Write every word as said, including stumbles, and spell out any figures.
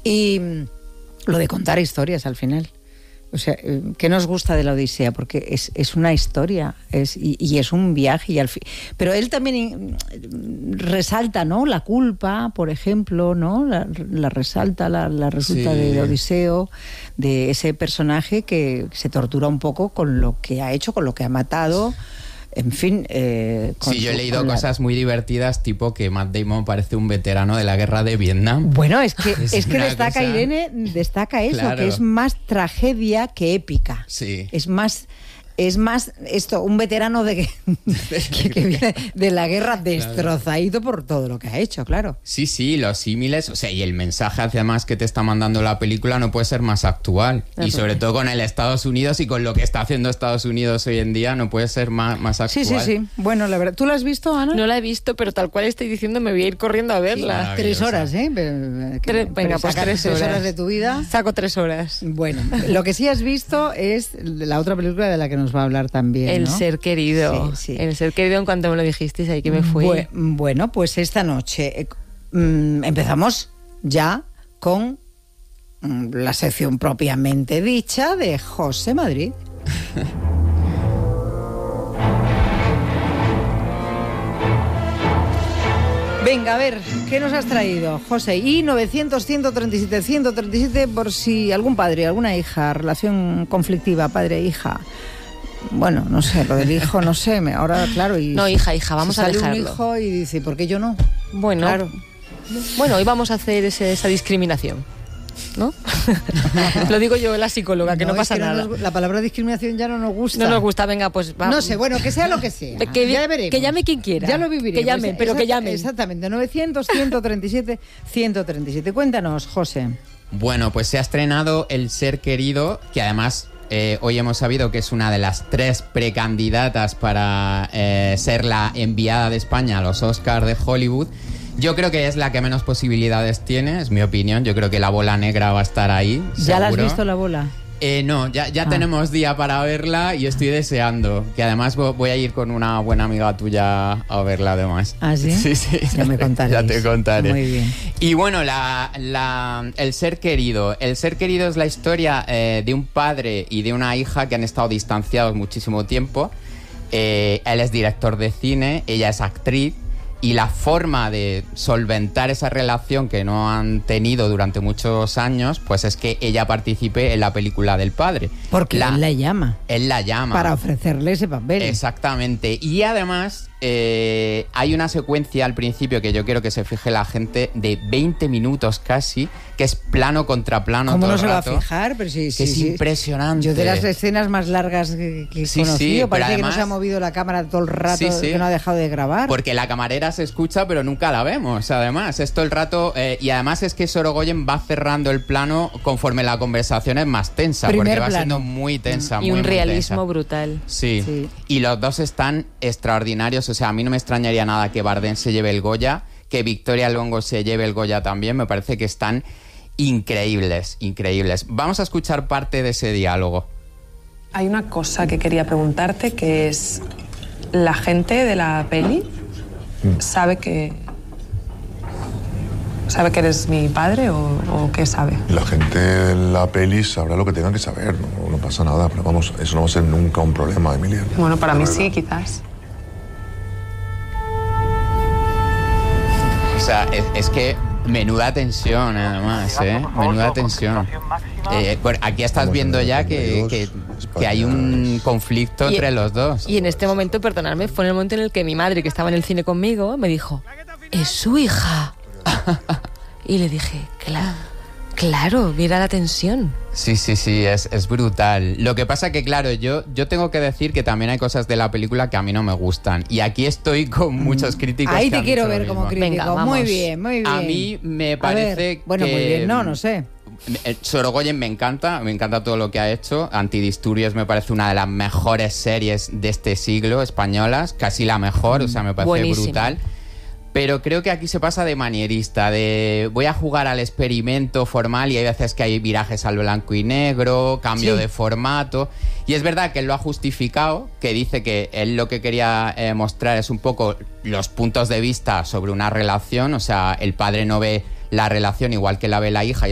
Y lo de contar historias al final. O sea, ¿qué nos gusta de la Odisea? Porque es, es una historia es, y, y es un viaje. Y al fin, pero él también resalta, ¿no? La culpa, por ejemplo, ¿no? La, la resalta, la, la resulta sí. de Odiseo, de ese personaje que se tortura un poco con lo que ha hecho, con lo que ha matado. En fin... Eh, sí, yo he leído cosas la... muy divertidas, tipo que Matt Damon parece un veterano de la guerra de Vietnam. Bueno, es que, es es que destaca, cosa... Irene, destaca eso, claro. que es más tragedia que épica. Sí. Es más... Es más esto, un veterano de que, que, que viene de la guerra destrozado por todo lo que ha hecho, claro. Sí, sí, los símiles, o sea, y el mensaje además que te está mandando la película no puede ser más actual. No, y sobre todo con el Estados Unidos y con lo que está haciendo Estados Unidos hoy en día no puede ser más, más actual. Sí, sí, sí. Bueno, la verdad, ¿tú la has visto, Ana? No la he visto, pero tal cual estoy diciendo me voy a ir corriendo a verla. Sí, tres horas, ¿eh? Tres, venga, pues tres, tres horas. horas de tu vida. Saco tres horas. Bueno, lo que sí has visto es la otra película de la que nos va a hablar también, El ¿no? ser querido. Sí, sí. El ser querido, en cuanto me lo dijisteis, ahí que me fui. Bu- bueno, pues esta noche eh, mm, empezamos ya con mm, la sección propiamente dicha de José Madrid. Venga, a ver, ¿qué nos has traído, José? Y novecientos, ciento treinta y siete, ciento treinta y siete por si algún padre, alguna hija, relación conflictiva, padre-hija. Bueno, no sé, lo del hijo, no sé, me, ahora, claro... Y no, hija, hija, vamos a dejarlo. Sale un hijo y dice, ¿por qué yo no? Bueno, claro. Bueno, hoy vamos a hacer ese, esa discriminación, ¿no? Lo digo yo, la psicóloga, que no, no pasa que no nada. Nos, la palabra discriminación ya no nos gusta. No nos gusta, venga, pues vamos. No sé, bueno, que sea lo que sea. Que, ya veremos. Que llame quien quiera. Ya lo viviremos. Que llamen, pero Exact- que llamen. Exactamente, novecientos, ciento treinta y siete, ciento treinta y siete. Cuéntanos, José. Bueno, pues se ha estrenado El ser querido, que además... Eh, hoy hemos sabido que es una de las tres precandidatas para eh, ser la enviada de España a los Oscars de Hollywood. Yo creo que es la que menos posibilidades tiene, es mi opinión. Yo creo que La bola negra va a estar ahí. ¿Ya seguro. la has visto, La bola? Eh, no, ya, ya ah. tenemos día para verla y estoy deseando. Que además voy a ir con una buena amiga tuya a verla además. ¿Ah, sí? Sí, sí. Ya me contaré. Ya te contaré. Muy bien. Y bueno, la, la, El ser querido. El ser querido es la historia eh, de un padre y de una hija que han estado distanciados muchísimo tiempo. Eh, él es director de cine, ella es actriz. Y la forma de solventar esa relación que no han tenido durante muchos años, pues es que ella participe en la película del padre. Porque la, él la llama. Él la llama. Para ofrecerle ese papel. Exactamente. Y además eh, hay una secuencia al principio que yo quiero que se fije la gente de veinte minutos casi, que es plano contra plano. ¿Cómo todo no el se rato, va a fijar? Pero sí, que sí, es sí. impresionante. Yo de las escenas más largas que, que he sí, conocido, sí, parece además, que no se ha movido la cámara todo el rato, sí, sí. que no ha dejado de grabar. Porque la camarera se escucha, pero nunca la vemos, además. Es todo el rato... Eh, y además es que Sorogoyen va cerrando el plano conforme la conversación es más tensa, Primer porque va plano. siendo muy tensa, y muy, un muy realismo tensa. brutal. Sí. sí. Y los dos están extraordinarios. O sea, a mí no me extrañaría nada que Bardem se lleve el Goya, que Victoria Luongo se lleve el Goya también. Me parece que están increíbles, increíbles. Vamos a escuchar parte de ese diálogo. Hay una cosa que quería preguntarte, que es... ¿La gente de la peli sabe que... ¿Sabe que eres mi padre o, o qué sabe? La gente de la peli sabrá lo que tengan que saber, no, no pasa nada, pero vamos, eso no va a ser nunca un problema, Emilia. Bueno, para mí sí, quizás. O sea, es, es que menuda tensión, además, ¿eh? Menuda tensión. Eh, bueno, aquí estás viendo ya que, que, que hay un conflicto y, entre los dos. Y en este momento, perdonadme, fue en el momento en el que mi madre, que estaba en el cine conmigo, me dijo, es su hija. Y le dije, claro, claro, mira la tensión. Sí, sí, sí, es, es brutal. Lo que pasa que, claro, yo, yo tengo que decir que también hay cosas de la película que a mí no me gustan. Y aquí estoy con muchos críticos. Ahí que te quiero han dicho ver lo como mismo. crítico. Venga, vamos. Muy bien, muy bien. A mí me parece a ver, bueno, que... muy bien, no, no sé. Sorogoyen me encanta, me encanta todo lo que ha hecho. Antidisturbios me parece una de las mejores series de este siglo españolas, casi la mejor, o sea, me parece Buenísima. brutal. Pero creo que aquí se pasa de manierista, de voy a jugar al experimento formal y hay veces que hay virajes al blanco y negro, cambio Sí. de formato. Y es verdad que él lo ha justificado, que dice que él lo que quería eh, mostrar es un poco los puntos de vista sobre una relación, o sea, el padre no ve la relación igual que la ve la hija y